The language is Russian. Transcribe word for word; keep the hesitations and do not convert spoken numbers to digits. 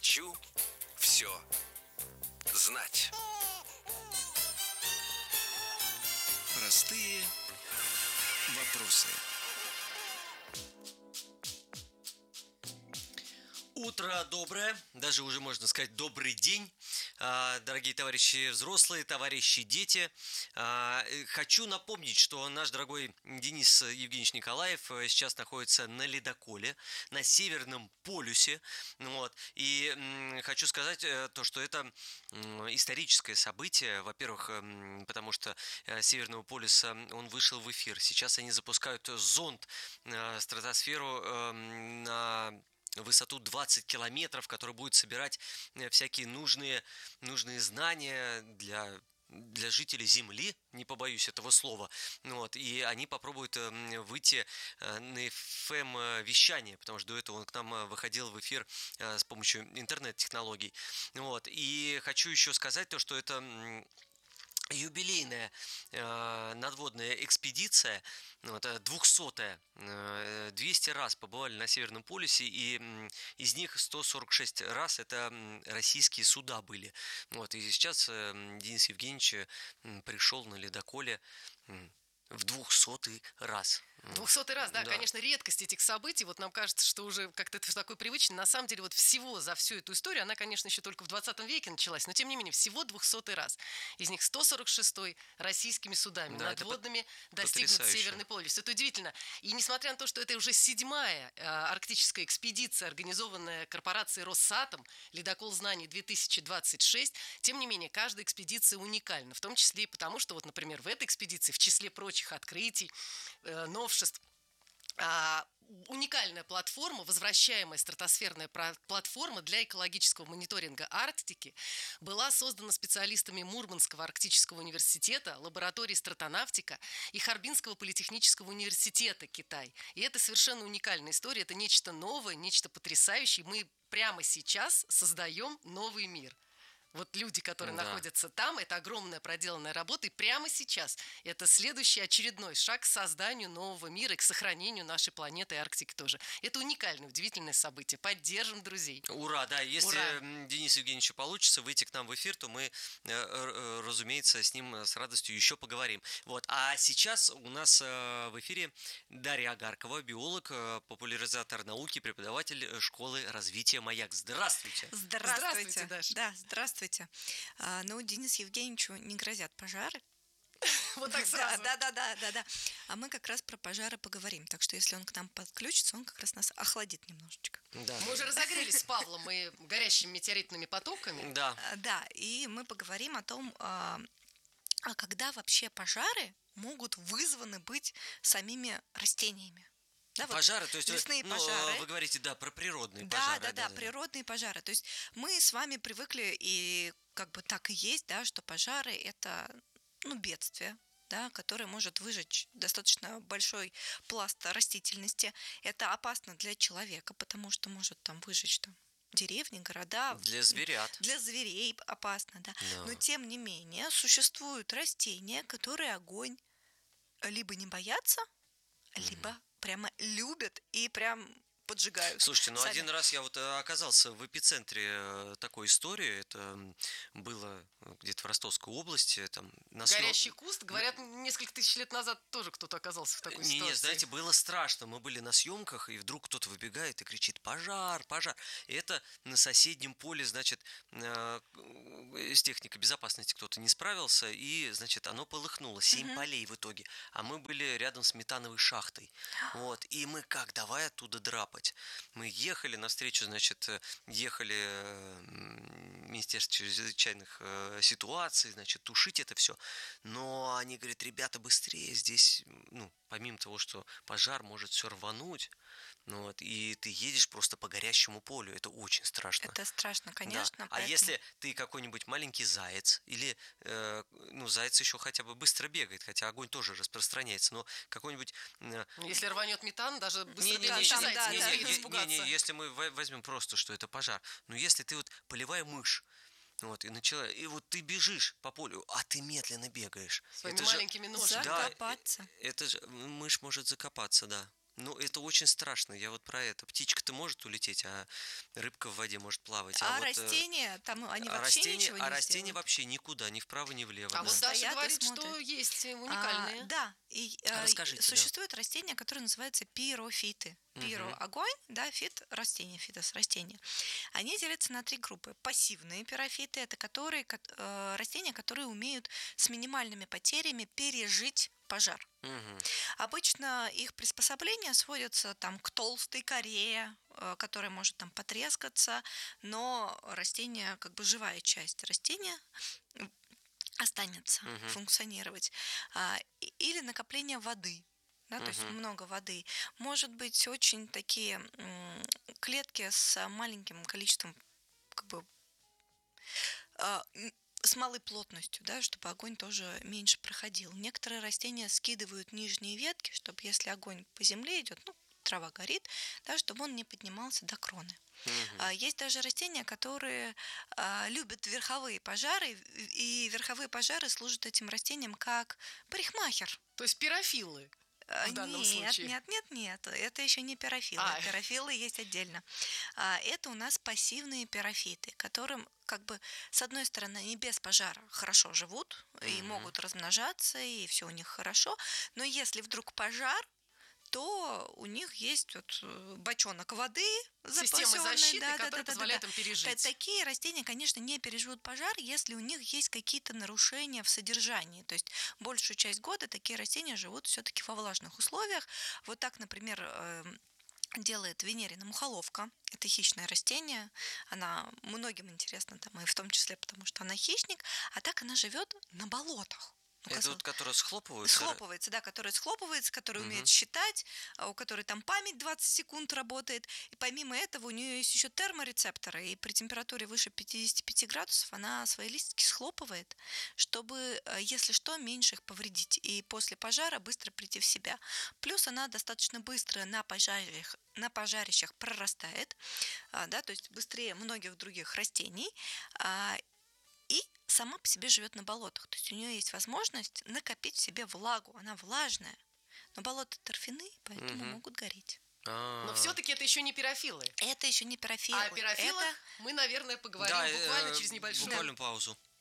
Хочу все знать. Простые вопросы. Утро доброе, даже уже можно сказать добрый день, дорогие товарищи взрослые, товарищи дети. Хочу напомнить, что наш дорогой Денис Евгеньевич Николаев сейчас находится на ледоколе, на Северном полюсе. Вот. И хочу сказать то, что это историческое событие, во-первых, потому что Северного полюса он вышел в эфир. Сейчас они запускают зонд в стратосферу на высоту двадцать километров, который будет собирать всякие нужные, нужные знания для, для жителей Земли, не побоюсь этого слова. Вот, и они попробуют выйти на эф эм-вещание, потому что до этого он к нам выходил в эфир с помощью интернет-технологий. Вот, и хочу еще сказать то, что это юбилейная э, надводная экспедиция, вот, двухсотая, э, двести раз побывали на Северном полюсе, и э, из них сто сорок шесть раз это российские суда были. Вот, и сейчас э, Денис Евгеньевич э, пришел на ледоколе э, в двухсотый раз. Двухсотый раз, да, да, конечно, редкость этих событий. Вот нам кажется, что уже как-то это такой привычный. На самом деле, вот всего за всю эту историю, она, конечно, еще только в двадцатом веке началась, но тем не менее, всего двухсотый раз. Из них сто сорок шестой российскими судами, да, надводными, достигнут Северный полюс. Это удивительно. И несмотря на то, что это уже седьмая э, арктическая экспедиция, организованная корпорацией Росатом, ледокол знаний две тысячи двадцать шесть, тем не менее, каждая экспедиция уникальна, в том числе и потому, что, вот, например, в этой экспедиции, в числе прочих открытий, э, новшеств, А, уникальная платформа, возвращаемая стратосферная платформа для экологического мониторинга Арктики, была создана специалистами Мурманского арктического университета, лаборатории стратонавтика и Харбинского политехнического университета, Китай. И это совершенно уникальная история, это нечто новое, нечто потрясающее. Мы прямо сейчас создаем новый мир. Вот люди, которые да. находятся там, это огромная проделанная работа, и прямо сейчас это следующий очередной шаг к созданию нового мира и к сохранению нашей планеты и Арктики тоже. Это уникальное, удивительное событие. Поддержим друзей. Ура, да. Если Ура. Денису Евгеньевичу получится выйти к нам в эфир, то мы, разумеется, с ним с радостью еще поговорим. Вот. А сейчас у нас в эфире Дарья Агаркова, биолог, популяризатор науки, преподаватель школы развития «Маяк». Здравствуйте. Здравствуйте. Здравствуйте, Даша. Да, здравствуйте. А, ну, Денису Евгеньевичу не грозят пожары. Вот так сразу. Да, да, да, да, да. А мы как раз про пожары поговорим. Так что если он к нам подключится, он как раз нас охладит немножечко. Да. Мы уже разогрелись с Павлом и горящими метеоритными потоками. Да. Да, и мы поговорим о том, а когда вообще пожары могут вызваны быть самими растениями. Да, пожары, вот то есть лесные ну, пожары. Вы говорите, да, про природные да, пожары. Да, да, да, природные пожары. То есть мы с вами привыкли, и как бы так и есть, да, что пожары – это ну, бедствие, да, которое может выжечь достаточно большой пласт растительности. Это опасно для человека, потому что может там выжечь там деревни, города. Для зверят. Для зверей опасно, да. да. Но тем не менее существуют растения, которые огонь либо не боятся, mm-hmm. либо прямо любят и прям поджигают. Слушайте, ну сами. один раз я вот оказался в эпицентре такой истории. Это было где-то в Ростовской области. Там, на Горящий съем... куст. Говорят, несколько тысяч лет назад тоже кто-то оказался в такой не, ситуации. Не, знаете, было страшно. Мы были на съемках, и вдруг кто-то выбегает и кричит: пожар, пожар. И это на соседнем поле, значит, с техникой безопасности кто-то не справился, и, значит, оно полыхнуло. Семь угу. полей в итоге. А мы были рядом с метановой шахтой. Вот. И мы как, давай оттуда драпать. Мы ехали навстречу, значит, ехали в Министерство чрезвычайных ситуаций, значит, тушить это все. Но они говорят: ребята, быстрее, здесь, ну, помимо того, что пожар может все рвануть, ну, вот, и ты едешь просто по горящему полю, это очень страшно. Это страшно, конечно. Да. Поэтому... А если ты какой-нибудь маленький заяц, или, э, ну, заяц еще хотя бы быстро бегает, хотя огонь тоже распространяется, но какой-нибудь... Э... Если рванет метан, даже быстро не, бегающий заяц да, не да, успеет не, испугаться. Не, не, если мы возьмем просто, что это пожар, но если ты вот полевая мышь, вот, и начала, и вот ты бежишь по полю, а ты медленно бегаешь. Своими это маленькими же, ножками. Закопаться. Да, это же мышь может закопаться, да. Ну, это очень страшно. Я вот про это. Птичка-то может улететь, а рыбка в воде может плавать. А, вот, э, растения, там они а вообще растения, ничего не а растения сделают. вообще никуда, ни вправо, ни влево. А да. вот Даша Стоят и говорит, что смотрят. есть А, уникальные. да, и А э, расскажите, да. существуют растения, которые называются пирофиты. Пиро Мгм. – огонь, да, фит – растение, фитос – растение. Они делятся на три группы. Пассивные пирофиты – это которые, кот- э, растения, которые умеют с минимальными потерями пережить пожар. Мгм. Обычно их приспособления сводятся там к толстой коре, э, которая может там потрескаться, но растение, как бы живая часть растения, м, останется Мгм. функционировать. А, и- Или накопление воды. Да, то есть Мгм. много воды. Может быть, очень такие м, клетки с маленьким количеством, как бы, а, м, с малой плотностью, да, чтобы огонь тоже меньше проходил. Некоторые растения скидывают нижние ветки, чтобы если огонь по земле идет, ну, трава горит, да, чтобы он не поднимался до кроны. Мгм. А, Есть даже растения, которые а, любят верховые пожары, и верховые пожары служат этим растениям как парикмахер. То есть пирофилы. А, В данном Нет, случае. нет, нет, нет, это еще не пирофилы. А. Пирофилы есть отдельно. А, Это у нас пассивные пирофиты, которым, как бы, с одной стороны, они без пожара хорошо живут и Мгм. могут размножаться, и все у них хорошо, но если вдруг пожар, то у них есть вот э, бочонок воды Система запасённой, защиты, да, да, которая да, да, да, позволяет да. им Та- пережить. Такие растения, конечно, не переживут пожар, если у них есть какие-то нарушения в содержании. То есть большую часть года такие растения живут все-таки во влажных условиях. Вот так, например, эм, делает венерина мухоловка. Это хищное растение. Она многим интересна, там, и в том числе потому, что она хищник. А так она живет на болотах. Ну, Это казалось- вот, которые схлопываются? Схлопывается, да, который схлопывается, который Мгм. умеет считать, а у которой там память двадцать секунд работает. И помимо этого у нее есть еще терморецепторы, и при температуре выше пятьдесят пять градусов она свои листики схлопывает, чтобы, э, если что, меньше их повредить, и после пожара быстро прийти в себя. Плюс она достаточно быстро на пожарищах, на пожарищах прорастает, а, да, то есть быстрее многих других растений, а, и сама по себе живет на болотах. То есть у нее есть возможность накопить в себе влагу. Она влажная. Но болота торфяные, поэтому Мгм. могут гореть. А. Но все-таки это еще не пирофилы. Это еще не пирофилы. А о пирофилах Это мы, наверное, поговорим Да, буквально э, через небольшую буквально паузу.